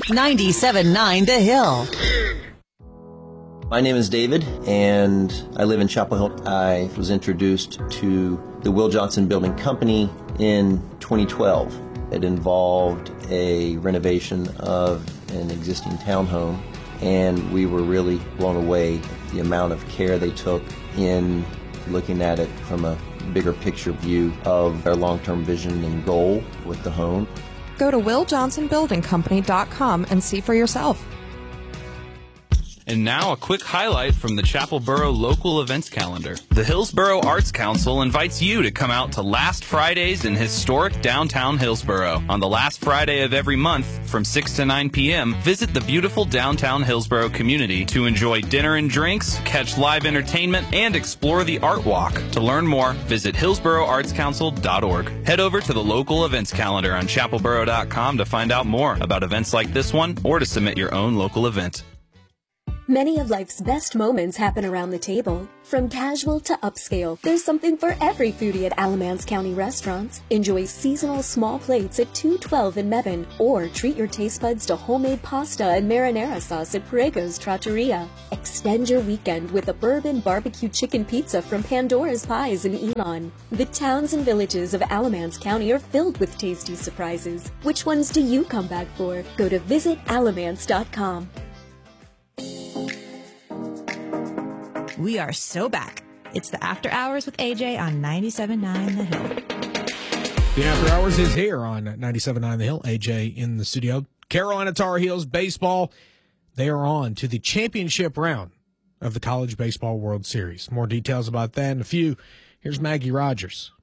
97.9 The Hill. My name is David, and I live in Chapel Hill. I was introduced to the Will Johnson Building Company in 2012. It involved a renovation of an existing townhome, and we were really blown away at the amount of care they took in looking at it from a bigger picture view of their long-term vision and goal with the home. Go to WillJohnsonBuildingCompany.com and see for yourself. And now a quick highlight from the Chapelboro local events calendar. The Hillsboro Arts Council invites you to come out to Last Fridays in historic downtown Hillsboro. On the last Friday of every month from 6 to 9 p.m., visit the beautiful downtown Hillsboro community to enjoy dinner and drinks, catch live entertainment, and explore the Art Walk. To learn more, visit hillsboroartscouncil.org. Head over to the local events calendar on chapelboro.com to find out more about events like this one or to submit your own local event. Many of life's best moments happen around the table. From casual to upscale, there's something for every foodie at Alamance County restaurants. Enjoy seasonal small plates at 212 in Mebane, or treat your taste buds to homemade pasta and marinara sauce at Parego's Trattoria. Extend your weekend with a bourbon barbecue chicken pizza from Pandora's Pies in Elon. The towns and villages of Alamance County are filled with tasty surprises. Which ones do you come back for? Go to visitalamance.com. We are so back. It's the After Hours with AJ on 97.9 The Hill. The After Hours is here on 97.9 The Hill. AJ in the studio. Carolina Tar Heels baseball. They are on to the championship round of the College Baseball World Series. More details about that in a few. Here's Maggie Rogers.